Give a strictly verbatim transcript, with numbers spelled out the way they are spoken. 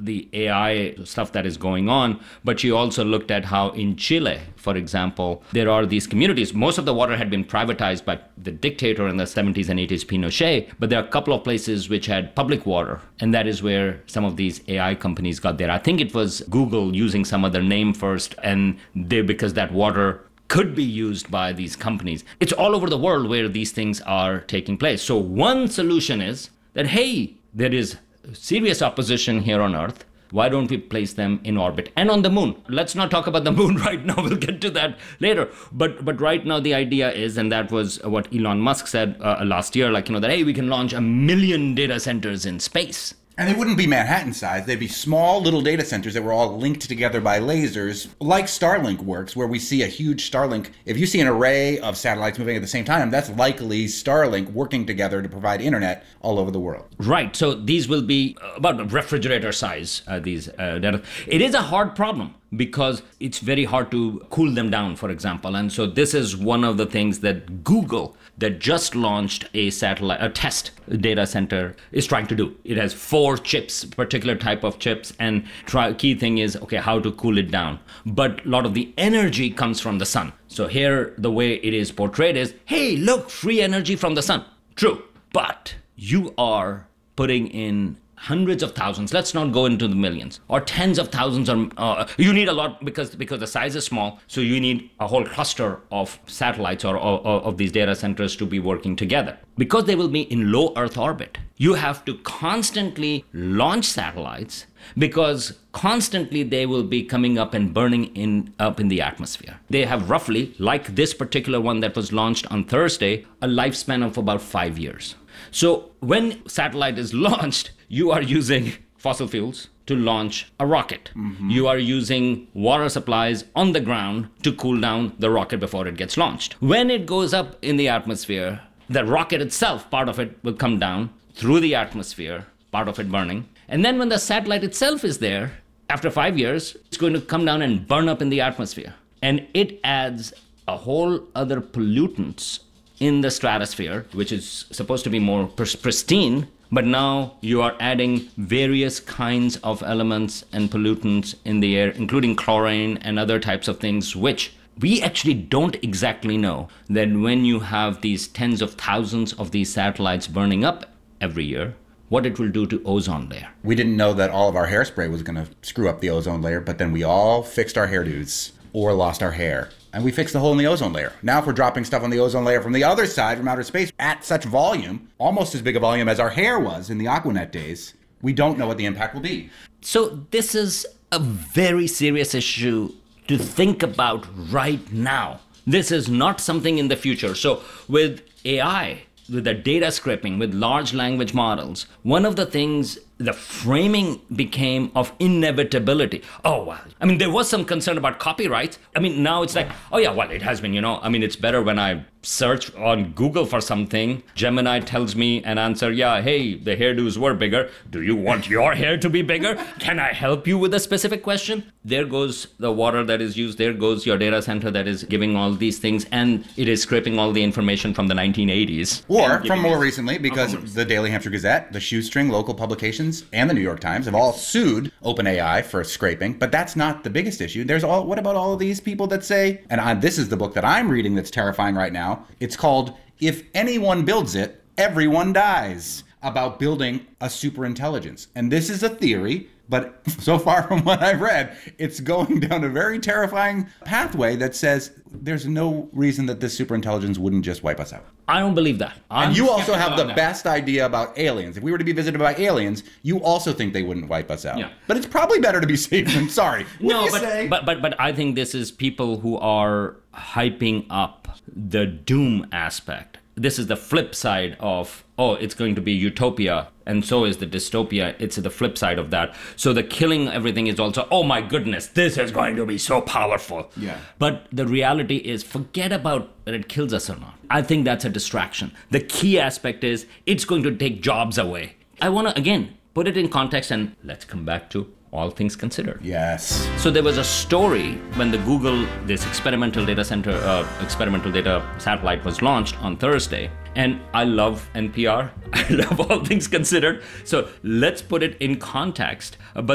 the A I stuff that is going on, but she also looked at how in Chile, for example, there are these communities. Most of the water had been privatized by the dictator in the seventies and eighties, Pinochet, but there are a couple of places which had public water, and that is where some of these A I companies got there. I think it was Google using some other name first, and they, because that water could be used by these companies. It's all over the world where these things are taking place. So one solution is that, hey, there is serious opposition here on Earth. Why don't we place them in orbit and on the moon? Let's not talk about the moon right now. We'll get to that later. But but right now the idea is, and that was what Elon Musk said uh, last year, like, you know, that, hey, we can launch a million data centers in space. And they wouldn't be Manhattan size. They'd be small little data centers that were all linked together by lasers, like Starlink works, where we see a huge Starlink. If you see an array of satellites moving at the same time, that's likely Starlink working together to provide internet all over the world. Right. So these will be about refrigerator size, uh, these uh, data. It is a hard problem because it's very hard to cool them down, for example. And so this is one of the things that Google, that just launched a satellite, a test data center, is trying to do. It has four chips, particular type of chips, and try, key thing is, okay, how to cool it down. But a lot of the energy comes from the sun. So here, the way it is portrayed is, hey, look, free energy from the sun. True, but you are putting in hundreds of thousands, let's not go into the millions, or tens of thousands, or uh, you need a lot because because the size is small, so you need a whole cluster of satellites or, or, or of these data centers to be working together. Because they will be in low Earth orbit, you have to constantly launch satellites because constantly they will be coming up and burning in up in the atmosphere. They have roughly, like this particular one that was launched on Thursday, a lifespan of about five years. So when satellite is launched, you are using fossil fuels to launch a rocket. Mm-hmm. You are using water supplies on the ground to cool down the rocket before it gets launched. When it goes up in the atmosphere, the rocket itself, part of it will come down through the atmosphere, part of it burning. And then when the satellite itself is there, after five years, it's going to come down and burn up in the atmosphere. And it adds a whole other pollutants in the stratosphere, which is supposed to be more pristine, but now you are adding various kinds of elements and pollutants in the air, including chlorine and other types of things, which we actually don't exactly know that when you have these tens of thousands of these satellites burning up every year, what it will do to ozone layer. We didn't know that all of our hairspray was going to screw up the ozone layer, but then we all fixed our hairdos or lost our hair. And we fixed the hole in the ozone layer. Now if we're dropping stuff on the ozone layer from the other side, from outer space, at such volume, almost as big a volume as our hair was in the Aquanet days, we don't know what the impact will be. So this is a very serious issue to think about right now. This is not something in the future. So with A I, with the data scraping, with large language models, one of the things, the framing became of inevitability. Oh, well, I mean, there was some concern about copyright. I mean, now it's like, oh yeah, well, it has been, you know, I mean, it's better when I search on Google for something, Gemini tells me an answer, yeah, hey, the hairdos were bigger. Do you want your hair to be bigger? Can I help you with a specific question? There goes the water that is used. There goes your data center that is giving all these things, and it is scraping all the information from the nineteen eighties. Or from more recently, because the Daily Hampshire Gazette, the Shoestring local publications, and the New York Times have all sued OpenAI for scraping, but that's not the biggest issue. There's all, what about all of these people that say, and I, this is the book that I'm reading that's terrifying right now. It's called If Anyone Builds It, Everyone Dies, about building a superintelligence. And this is a theory, but so far from what I've read, it's going down a very terrifying pathway that says there's no reason that this superintelligence wouldn't just wipe us out. I don't believe that. I'm and you also have the that. best idea about aliens. If we were to be visited by aliens, you also think they wouldn't wipe us out. Yeah. But it's probably better to be safe than sorry. No, but, but but but I think this is people who are hyping up the doom aspect. This is the flip side of, oh, it's going to be utopia, and so is the dystopia. It's the flip side of that. So the killing everything is also, oh my goodness, this is going to be so powerful. Yeah. But the reality is, forget about that it kills us or not. I think that's a distraction. The key aspect is, it's going to take jobs away. I want to, again, put it in context, and let's come back to all things considered. Yes. So there was a story when the Google, this experimental data center, uh, experimental data satellite was launched on Thursday. And I love N P R. I love all things considered. So let's put it in context. But